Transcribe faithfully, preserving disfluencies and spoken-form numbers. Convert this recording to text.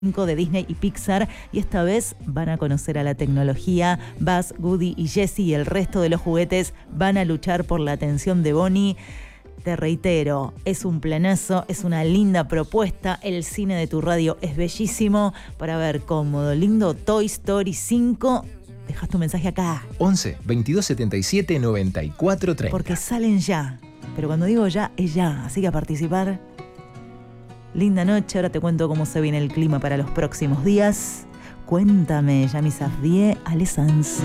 de Disney y Pixar, y esta vez van a conocer a la tecnología. Buzz, Woody y Jessie y el resto de los juguetes van a luchar por la atención de Bonnie. Te reitero, es un planazo, es una linda propuesta. El cine de tu radio es bellísimo para ver cómodo, lindo. Toy Story cinco. Dejas tu mensaje acá. once, veintidós setenta y siete, noventa y cuatro treinta. Porque salen ya. Pero cuando digo ya, es ya. Así que a participar. Linda noche. Ahora te cuento cómo se viene el clima para los próximos días. Cuéntame, Yami Safdie, Ale Sanz.